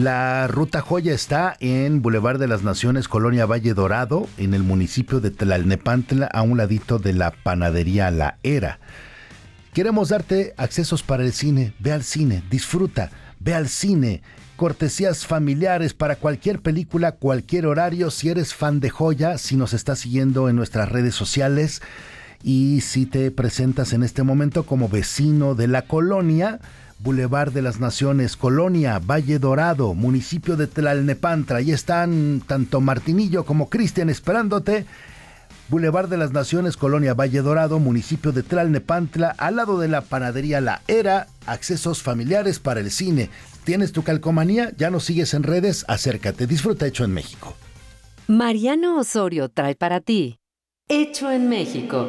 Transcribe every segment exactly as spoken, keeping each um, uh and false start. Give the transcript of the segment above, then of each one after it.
La Ruta Joya está en Boulevard de las Naciones, Colonia Valle Dorado, en el municipio de Tlalnepantla, a un ladito de la panadería La Era. Queremos darte accesos para el cine. Ve al cine, disfruta, ve al cine. Cortesías familiares para cualquier película, cualquier horario. Si eres fan de Joya, si nos estás siguiendo en nuestras redes sociales y si te presentas en este momento como vecino de la colonia, Boulevard de las Naciones, Colonia Valle Dorado, municipio de Tlalnepantla. Ahí están tanto Martinillo como Cristian esperándote. Boulevard de las Naciones, Colonia Valle Dorado, municipio de Tlalnepantla, al lado de la panadería La Era. Accesos familiares para el cine. ¿Tienes tu calcomanía? ¿Ya nos sigues en redes? Acércate, disfruta Hecho en México. Mariano Osorio trae para ti Hecho en México.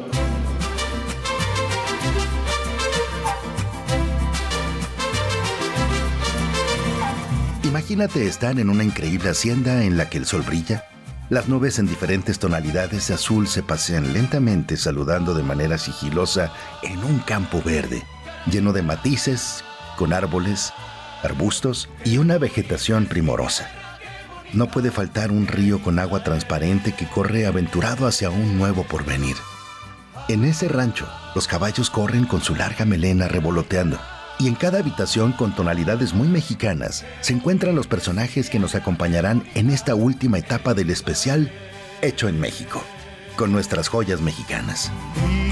Imagínate estar en una increíble hacienda en la que el sol brilla. Las nubes en diferentes tonalidades de azul se pasean lentamente saludando de manera sigilosa en un campo verde, lleno de matices, con árboles, arbustos y una vegetación primorosa. No puede faltar un río con agua transparente que corre aventurado hacia un nuevo porvenir. En ese rancho, los caballos corren con su larga melena revoloteando. Y en cada habitación con tonalidades muy mexicanas se encuentran los personajes que nos acompañarán en esta última etapa del especial Hecho en México, con nuestras joyas mexicanas.